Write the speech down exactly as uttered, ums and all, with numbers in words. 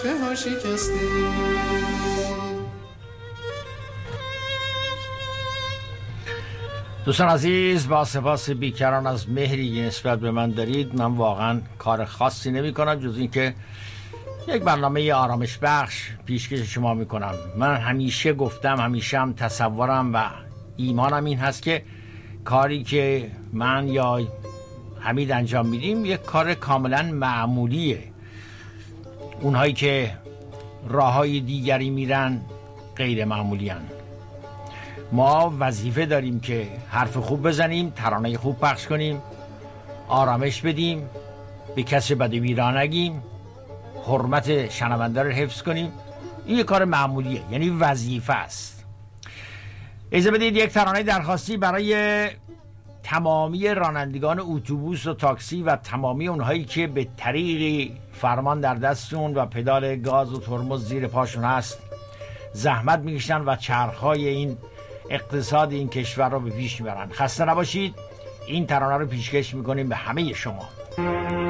ها شکسته. دوستان عزیز، با سپاس بیکران از مهری که نسبت به من دارید، من واقعا کار خاصی نمی کنم جز این که یک برنامه آرامش بخش پیشکش شما می کنم. من همیشه گفتم، همیشه هم تصورم و ایمانم این هست که کاری که من یا حمید انجام میدیم یک کار کاملا معمولیه. اونهایی که راههای دیگری میرن غیر معمولی هن. ما وظیفه داریم که حرف خوب بزنیم، ترانه خوب پخش کنیم، آرامش بدیم، به کسی بدی را نگیم، حرمت شنونده رو حفظ کنیم. این یک کار معمولیه، یعنی وظیفه است. اجازه بدید یک ترانه درخواستی برای تمامی رانندگان اتوبوس و تاکسی و تمامی اونهایی که به طریق فرمان در دستشون و پدال گاز و ترمز زیر پاشون هست زحمت میکشن و چرخهای این اقتصاد این کشور رو به پیش میبرن. خسته نباشید. این ترانه رو پیشکش میکنیم به همه شما.